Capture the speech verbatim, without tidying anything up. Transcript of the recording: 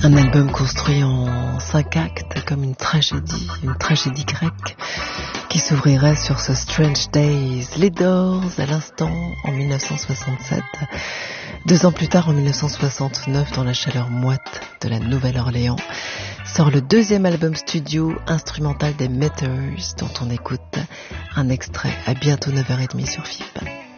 Un album construit en cinq actes comme une tragédie, une tragédie grecque qui s'ouvrirait sur ce Strange Days. Les Doors à l'instant en dix-neuf cent soixante-sept. Deux ans plus tard, en dix-neuf cent soixante-neuf, dans la chaleur moite de la Nouvelle-Orléans, sort le deuxième album studio instrumental des Meters dont on écoute un extrait à bientôt neuf heures trente sur F I B.